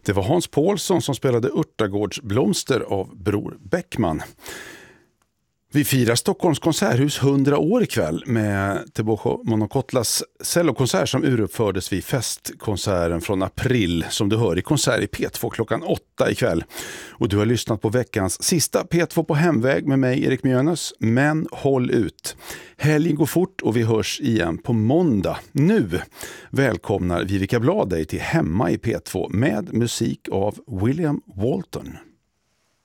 Det var Hans Paulsson som spelade Örtagårdsblomster av Bror Bäckman. Vi firar Stockholms konserthus 100 år ikväll med Teboho Monokotlas cellokonsert som uruppfördes vid festkonserten från april som du hör i konsert i P2 klockan 8 ikväll. Och du har lyssnat på veckans sista P2 på hemväg med mig Erik Mjönes, men håll ut. Helgen går fort och vi hörs igen på måndag. Nu välkomnar Vivica Blad dig till Hemma i P2 med musik av William Walton.